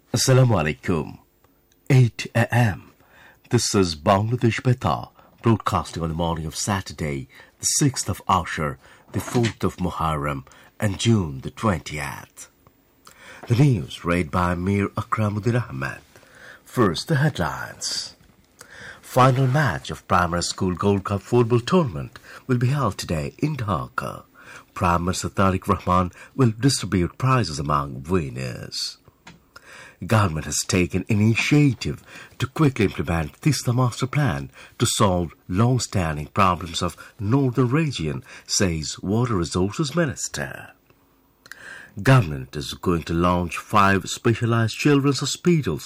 Assalamu alaikum. 8 a.m. This is Bangladesh Beta, broadcasting on the morning of Saturday, the 6th of Ashur, the 4th of Muharram, and June the 20th. The news read by Mir Akramuddin Ahmed. First, the headlines. Final match of Primary School Gold Cup football tournament will be held today in Dhaka. Prime Minister Tariq Rahman will distribute prizes among winners. Government has taken initiative to quickly implement Tista Master Plan to solve long-standing problems of northern region, says Water Resources Minister. Government is going to launch 5 specialized children's hospitals